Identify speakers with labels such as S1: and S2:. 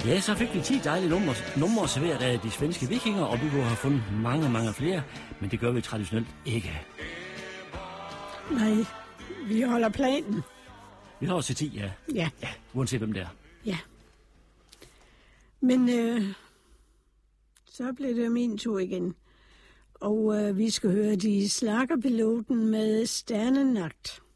S1: Ja, så fik vi 10 dejlige numre serveret af de svenske vikinger, og vi kunne have fundet mange flere, men det gør vi traditionelt ikke.
S2: Nej, vi holder planen.
S1: Vi har også 10, ja.
S2: Ja.
S1: Ja, uanset hvem det er.
S2: Ja. Men så blev det min tur igen. Og vi skal høre de Slaggerpiloten med Stjernenagt.